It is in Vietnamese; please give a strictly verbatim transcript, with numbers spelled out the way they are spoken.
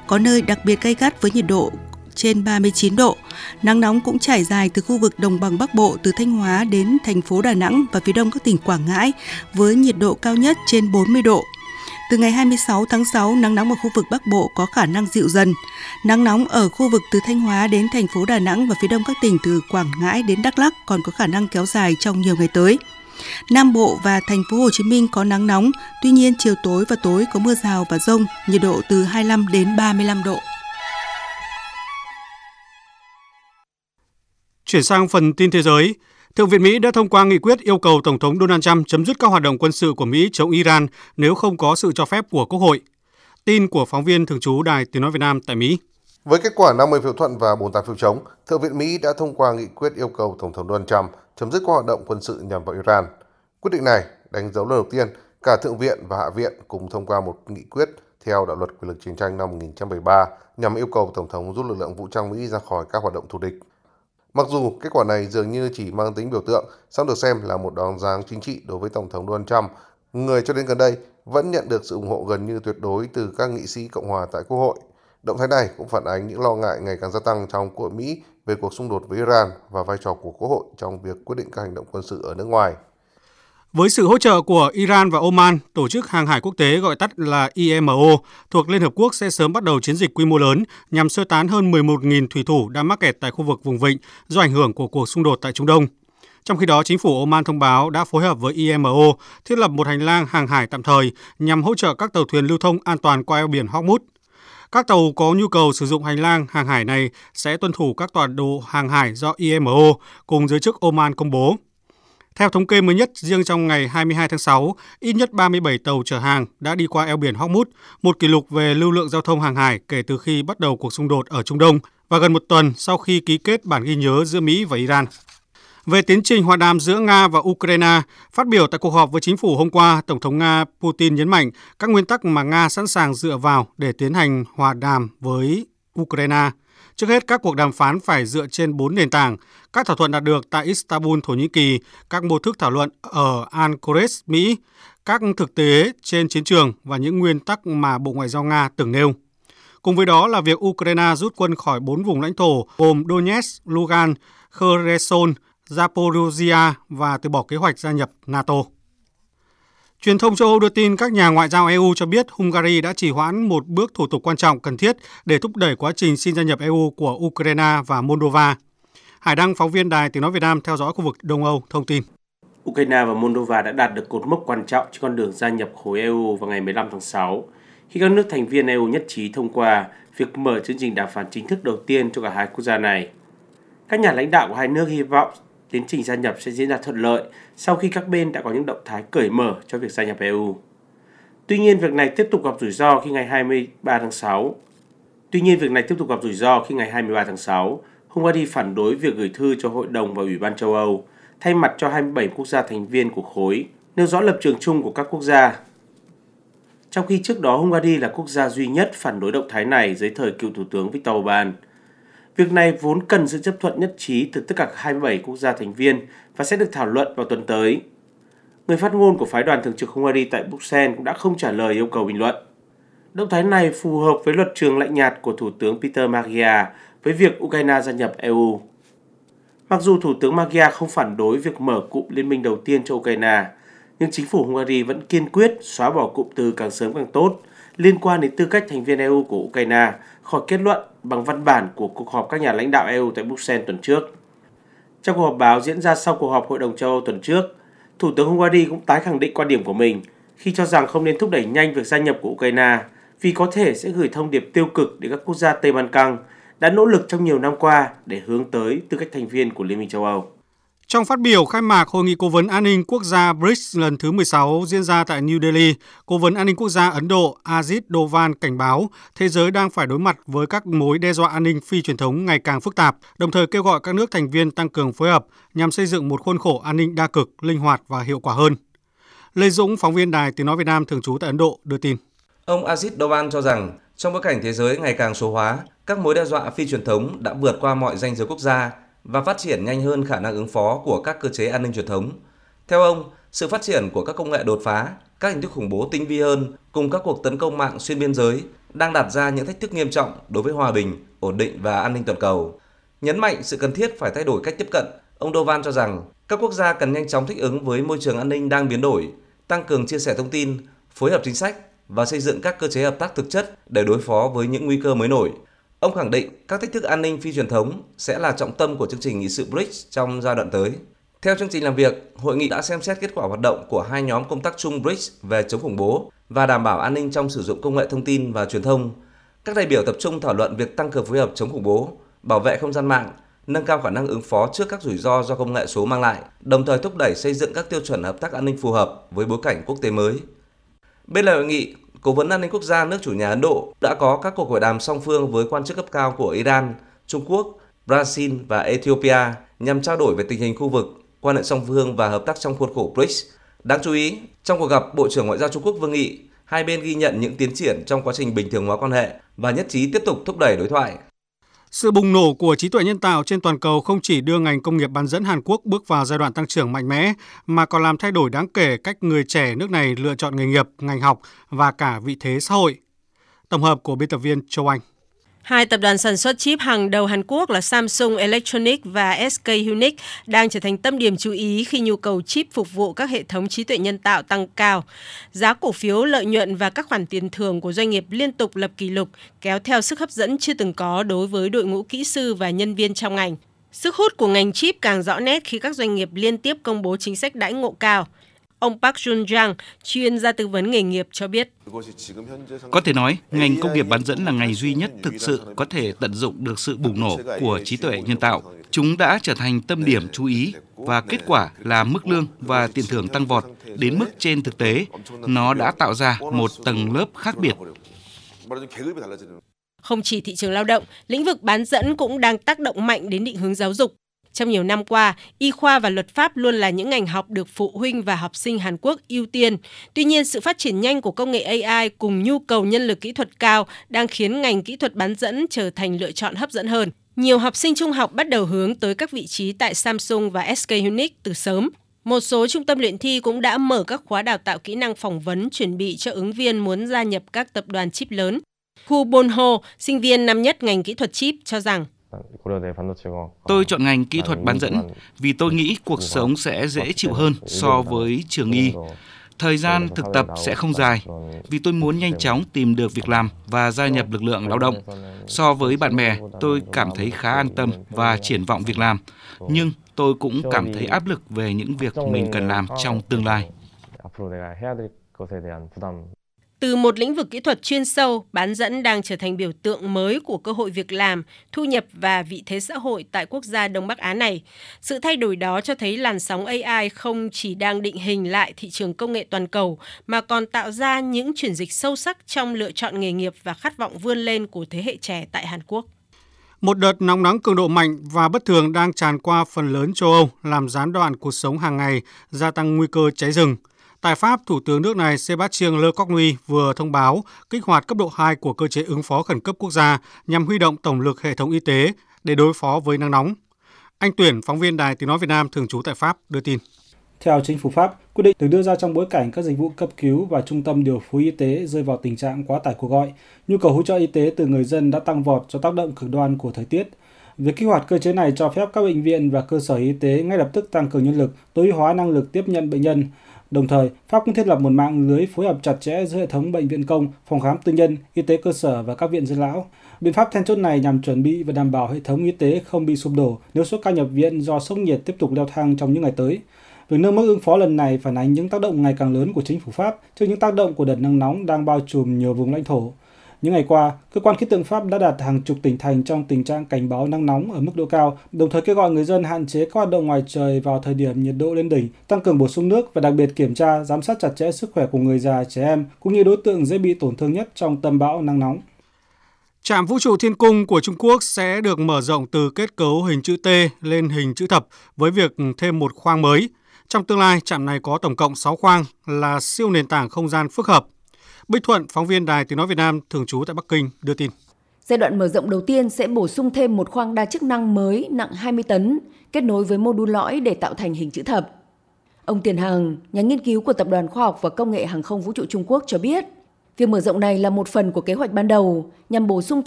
có nơi đặc biệt gay gắt với nhiệt độ trên ba mươi chín độ. Nắng nóng cũng trải dài từ khu vực đồng bằng Bắc Bộ từ Thanh Hóa đến thành phố Đà Nẵng và phía đông các tỉnh Quảng Ngãi với nhiệt độ cao nhất trên bốn mươi độ. Từ ngày hai mươi sáu tháng sáu, nắng nóng ở khu vực Bắc Bộ có khả năng dịu dần. Nắng nóng ở khu vực từ Thanh Hóa đến thành phố Đà Nẵng và phía đông các tỉnh từ Quảng Ngãi đến Đắk Lắk còn có khả năng kéo dài trong nhiều ngày tới. Nam Bộ và thành phố Hồ Chí Minh có nắng nóng, tuy nhiên chiều tối và tối có mưa rào và dông, nhiệt độ từ hai mươi lăm đến ba mươi lăm độ. Chuyển sang phần tin thế giới, Thượng viện Mỹ đã thông qua nghị quyết yêu cầu Tổng thống Donald Trump chấm dứt các hoạt động quân sự của Mỹ chống Iran nếu không có sự cho phép của Quốc hội. Tin của phóng viên thường trú Đài Tiếng nói Việt Nam tại Mỹ. Với kết quả năm mươi phiếu thuận và bốn mươi tám phiếu chống, Thượng viện Mỹ đã thông qua nghị quyết yêu cầu Tổng thống Donald Trump chấm dứt các hoạt động quân sự nhằm vào Iran. Quyết định này đánh dấu lần đầu tiên cả Thượng viện và Hạ viện cùng thông qua một nghị quyết theo đạo luật quyền lực chiến tranh năm một nghìn chín trăm bảy mươi ba nhằm yêu cầu Tổng thống rút lực lượng vũ trang Mỹ ra khỏi các hoạt động thù địch. Mặc dù kết quả này dường như chỉ mang tính biểu tượng, song được xem là một đòn giáng chính trị đối với Tổng thống Donald Trump, người cho đến gần đây vẫn nhận được sự ủng hộ gần như tuyệt đối từ các nghị sĩ Cộng hòa tại Quốc hội. Động thái này cũng phản ánh những lo ngại ngày càng gia tăng trong của Mỹ về cuộc xung đột với Iran và vai trò của Quốc hội trong việc quyết định các hành động quân sự ở nước ngoài. Với sự hỗ trợ của Iran và Oman, Tổ chức Hàng hải Quốc tế gọi tắt là I M O thuộc Liên Hợp Quốc sẽ sớm bắt đầu chiến dịch quy mô lớn nhằm sơ tán hơn mười một nghìn thủy thủ đang mắc kẹt tại khu vực vùng vịnh do ảnh hưởng của cuộc xung đột tại Trung Đông. Trong khi đó, chính phủ Oman thông báo đã phối hợp với I M O thiết lập một hành lang hàng hải tạm thời nhằm hỗ trợ các tàu thuyền lưu thông an toàn qua eo biển Hormuz. Các tàu có nhu cầu sử dụng hành lang hàng hải này sẽ tuân thủ các tọa độ hàng hải do I M O cùng giới chức Oman công bố. Theo thống kê mới nhất, riêng trong ngày hai mươi hai tháng sáu, ít nhất ba mươi bảy tàu chở hàng đã đi qua eo biển Hormuz, một kỷ lục về lưu lượng giao thông hàng hải kể từ khi bắt đầu cuộc xung đột ở Trung Đông và gần một tuần sau khi ký kết bản ghi nhớ giữa Mỹ và Iran. Về tiến trình hòa đàm giữa Nga và Ukraine, phát biểu tại cuộc họp với chính phủ hôm qua, Tổng thống Nga Putin nhấn mạnh các nguyên tắc mà Nga sẵn sàng dựa vào để tiến hành hòa đàm với Ukraine. Trước hết, các cuộc đàm phán phải dựa trên bốn nền tảng, các thỏa thuận đạt được tại Istanbul, Thổ Nhĩ Kỳ, các mô thức thảo luận ở Anchorage, Mỹ, các thực tế trên chiến trường và những nguyên tắc mà Bộ Ngoại giao Nga từng nêu. Cùng với đó là việc Ukraine rút quân khỏi bốn vùng lãnh thổ gồm Donetsk, Lugansk, Kherson, Zaporizhia và từ bỏ kế hoạch gia nhập NATO. Truyền thông châu Âu đưa tin các nhà ngoại giao E U cho biết Hungary đã trì hoãn một bước thủ tục quan trọng cần thiết để thúc đẩy quá trình xin gia nhập E U của Ukraine và Moldova. Hải Đăng, phóng viên Đài Tiếng nói Việt Nam theo dõi khu vực Đông Âu, thông tin. Ukraine và Moldova đã đạt được cột mốc quan trọng trên con đường gia nhập khối E U vào ngày mười lăm tháng sáu, khi các nước thành viên E U nhất trí thông qua việc mở chương trình đàm phán chính thức đầu tiên cho cả hai quốc gia này. Các nhà lãnh đạo của hai nước hy vọng tiến trình gia nhập sẽ diễn ra thuận lợi sau khi các bên đã có những động thái cởi mở cho việc gia nhập E U. Tuy nhiên, việc này tiếp tục gặp rủi ro khi ngày hai mươi ba tháng sáu. Tuy nhiên, việc này tiếp tục gặp rủi ro khi ngày hai mươi ba tháng sáu, Hungary phản đối việc gửi thư cho Hội đồng và Ủy ban châu Âu, thay mặt cho hai mươi bảy quốc gia thành viên của khối, nêu rõ lập trường chung của các quốc gia. Trong khi trước đó Hungary là quốc gia duy nhất phản đối động thái này dưới thời cựu Thủ tướng Viktor Orbán. Việc này vốn cần sự chấp thuận nhất trí từ tất cả hai mươi bảy quốc gia thành viên và sẽ được thảo luận vào tuần tới. Người phát ngôn của phái đoàn thường trực Hungary tại Bruxelles cũng đã không trả lời yêu cầu bình luận. Động thái này phù hợp với luật trường lạnh nhạt của Thủ tướng Peter Magyar với việc Ukraine gia nhập E U. Mặc dù Thủ tướng Magyar không phản đối việc mở cụm liên minh đầu tiên cho Ukraine, nhưng chính phủ Hungary vẫn kiên quyết xóa bỏ cụm từ càng sớm càng tốt liên quan đến tư cách thành viên E U của Ukraine khỏi kết luận bằng văn bản của cuộc họp các nhà lãnh đạo E U tại Bruxelles tuần trước. Trong cuộc họp báo diễn ra sau cuộc họp Hội đồng châu Âu tuần trước, Thủ tướng Hungary cũng tái khẳng định quan điểm của mình khi cho rằng không nên thúc đẩy nhanh việc gia nhập của Ukraine vì có thể sẽ gửi thông điệp tiêu cực đến các quốc gia Tây Ban Căng đã nỗ lực trong nhiều năm qua để hướng tới tư cách thành viên của Liên minh châu Âu. Trong phát biểu khai mạc Hội nghị Cố vấn An ninh Quốc gia bê rê i xê lần thứ mười sáu diễn ra tại New Delhi, Cố vấn An ninh Quốc gia Ấn Độ Ajit Doval cảnh báo thế giới đang phải đối mặt với các mối đe dọa an ninh phi truyền thống ngày càng phức tạp, đồng thời kêu gọi các nước thành viên tăng cường phối hợp nhằm xây dựng một khuôn khổ an ninh đa cực, linh hoạt và hiệu quả hơn. Lê Dũng, phóng viên Đài Tiếng nói Việt Nam thường trú tại Ấn Độ đưa tin. Ông Ajit Doval cho rằng trong bối cảnh thế giới ngày càng số hóa, các mối đe dọa phi truyền thống đã vượt qua mọi ranh giới quốc gia và phát triển nhanh hơn khả năng ứng phó của các cơ chế an ninh truyền thống. Theo ông, Sự phát triển của các công nghệ đột phá, các hình thức khủng bố tinh vi hơn cùng các cuộc tấn công mạng xuyên biên giới đang đặt ra những thách thức nghiêm trọng đối với hòa bình, ổn định và an ninh toàn cầu. Nhấn mạnh sự cần thiết phải thay đổi cách tiếp cận, ông Dovan cho rằng các quốc gia cần nhanh chóng thích ứng với môi trường an ninh đang biến đổi, tăng cường chia sẻ thông tin, phối hợp chính sách và xây dựng các cơ chế hợp tác thực chất để đối phó với những nguy cơ mới nổi. Ông khẳng định các thách thức an ninh phi truyền thống sẽ là trọng tâm của chương trình nghị sự bê rê i xê trong giai đoạn tới. Theo chương trình làm việc, hội nghị đã xem xét kết quả hoạt động của hai nhóm công tác chung bê rê i xê về chống khủng bố và đảm bảo an ninh trong sử dụng công nghệ thông tin và truyền thông. Các đại biểu tập trung thảo luận việc tăng cường phối hợp chống khủng bố, bảo vệ không gian mạng, nâng cao khả năng ứng phó trước các rủi ro do công nghệ số mang lại, đồng thời thúc đẩy xây dựng các tiêu chuẩn hợp tác an ninh phù hợp với bối cảnh quốc tế mới. Bên lề hội nghị, Cố vấn An ninh Quốc gia nước chủ nhà Ấn Độ đã có các cuộc hội đàm song phương với quan chức cấp cao của Iran, Trung Quốc, Brazil và Ethiopia nhằm trao đổi về tình hình khu vực, quan hệ song phương và hợp tác trong khuôn khổ bê rê i xê. Đáng chú ý, trong cuộc gặp, Bộ trưởng Ngoại giao Trung Quốc Vương Nghị, hai bên ghi nhận những tiến triển trong quá trình bình thường hóa quan hệ và nhất trí tiếp tục thúc đẩy đối thoại. Sự bùng nổ của trí tuệ nhân tạo trên toàn cầu không chỉ đưa ngành công nghiệp bán dẫn Hàn Quốc bước vào giai đoạn tăng trưởng mạnh mẽ, mà còn làm thay đổi đáng kể cách người trẻ nước này lựa chọn nghề nghiệp, ngành học và cả vị thế xã hội. Tổng hợp của biên tập viên Châu Anh. Hai tập đoàn sản xuất chip hàng đầu Hàn Quốc là Samsung Electronics và ét ca Hynix đang trở thành tâm điểm chú ý khi nhu cầu chip phục vụ các hệ thống trí tuệ nhân tạo tăng cao. Giá cổ phiếu, lợi nhuận và các khoản tiền thưởng của doanh nghiệp liên tục lập kỷ lục, kéo theo sức hấp dẫn chưa từng có đối với đội ngũ kỹ sư và nhân viên trong ngành. Sức hút của ngành chip càng rõ nét khi các doanh nghiệp liên tiếp công bố chính sách đãi ngộ cao. Ông Park Jun-jang, chuyên gia tư vấn nghề nghiệp cho biết. Có thể nói, ngành công nghiệp bán dẫn là ngành duy nhất thực sự có thể tận dụng được sự bùng nổ của trí tuệ nhân tạo. Chúng đã trở thành tâm điểm chú ý và kết quả là mức lương và tiền thưởng tăng vọt đến mức trên thực tế. Nó đã tạo ra một tầng lớp khác biệt. Không chỉ thị trường lao động, lĩnh vực bán dẫn cũng đang tác động mạnh đến định hướng giáo dục. Trong nhiều năm qua, y khoa và luật pháp luôn là những ngành học được phụ huynh và học sinh Hàn Quốc ưu tiên. Tuy nhiên, sự phát triển nhanh của công nghệ a i cùng nhu cầu nhân lực kỹ thuật cao đang khiến ngành kỹ thuật bán dẫn trở thành lựa chọn hấp dẫn hơn. Nhiều học sinh trung học bắt đầu hướng tới các vị trí tại Samsung và ét ca Hynix từ sớm. Một số trung tâm luyện thi cũng đã mở các khóa đào tạo kỹ năng phỏng vấn chuẩn bị cho ứng viên muốn gia nhập các tập đoàn chip lớn. Hu Bon-ho, sinh viên năm nhất ngành kỹ thuật chip, cho rằng tôi chọn ngành kỹ thuật bán dẫn vì tôi nghĩ cuộc sống sẽ dễ chịu hơn so với trường y. Thời gian thực tập sẽ không dài vì tôi muốn nhanh chóng tìm được việc làm và gia nhập lực lượng lao động. So với bạn bè, tôi cảm thấy khá an tâm và triển vọng việc làm, nhưng tôi cũng cảm thấy áp lực về những việc mình cần làm trong tương lai. Từ một lĩnh vực kỹ thuật chuyên sâu, bán dẫn đang trở thành biểu tượng mới của cơ hội việc làm, thu nhập và vị thế xã hội tại quốc gia Đông Bắc Á này. Sự thay đổi đó cho thấy làn sóng a i không chỉ đang định hình lại thị trường công nghệ toàn cầu, mà còn tạo ra những chuyển dịch sâu sắc trong lựa chọn nghề nghiệp và khát vọng vươn lên của thế hệ trẻ tại Hàn Quốc. Một đợt nóng nắng cường độ mạnh và bất thường đang tràn qua phần lớn châu Âu, làm gián đoạn cuộc sống hàng ngày, gia tăng nguy cơ cháy rừng. Tại Pháp, Thủ tướng nước này Sébastien Lecornu vừa thông báo kích hoạt cấp độ hai của cơ chế ứng phó khẩn cấp quốc gia nhằm huy động tổng lực hệ thống y tế để đối phó với nắng nóng. Anh Tuyển, phóng viên Đài Tiếng nói Việt Nam thường trú tại Pháp, đưa tin. Theo chính phủ Pháp, quyết định được đưa ra trong bối cảnh các dịch vụ cấp cứu và trung tâm điều phối y tế rơi vào tình trạng quá tải cuộc gọi. Nhu cầu hỗ trợ y tế từ người dân đã tăng vọt do tác động cực đoan của thời tiết. Việc kích hoạt cơ chế này cho phép các bệnh viện và cơ sở y tế ngay lập tức tăng cường nhân lực, tối ưu hóa năng lực tiếp nhận bệnh nhân. Đồng thời, Pháp cũng thiết lập một mạng lưới phối hợp chặt chẽ giữa hệ thống bệnh viện công, phòng khám tư nhân, y tế cơ sở và các viện dưỡng lão. Biện pháp then chốt này nhằm chuẩn bị và đảm bảo hệ thống y tế không bị sụp đổ nếu số ca nhập viện do sốc nhiệt tiếp tục leo thang trong những ngày tới. Việc nâng mức ứng phó lần này phản ánh những tác động ngày càng lớn của chính phủ Pháp trước những tác động của đợt nắng nóng đang bao trùm nhiều vùng lãnh thổ. Những ngày qua, cơ quan khí tượng Pháp đã đặt hàng chục tỉnh thành trong tình trạng cảnh báo nắng nóng ở mức độ cao, đồng thời kêu gọi người dân hạn chế các hoạt động ngoài trời vào thời điểm nhiệt độ lên đỉnh, tăng cường bổ sung nước và đặc biệt kiểm tra, giám sát chặt chẽ sức khỏe của người già, trẻ em cũng như đối tượng dễ bị tổn thương nhất trong tâm bão nắng nóng. Trạm vũ trụ Thiên Cung của Trung Quốc sẽ được mở rộng từ kết cấu hình chữ T lên hình chữ thập với việc thêm một khoang mới. Trong tương lai, trạm này có tổng cộng sáu khoang là siêu nền tảng không gian phức hợp. Bích Thuận, phóng viên Đài Tiếng nói Việt Nam thường trú tại Bắc Kinh, đưa tin. Giai đoạn mở rộng đầu tiên sẽ bổ sung thêm một khoang đa chức năng mới nặng hai mươi tấn, kết nối với mô đun lõi để tạo thành hình chữ thập. Ông Tiền Hàng, nhà nghiên cứu của Tập đoàn Khoa học và Công nghệ Hàng không Vũ trụ Trung Quốc cho biết, việc mở rộng này là một phần của kế hoạch ban đầu nhằm bổ sung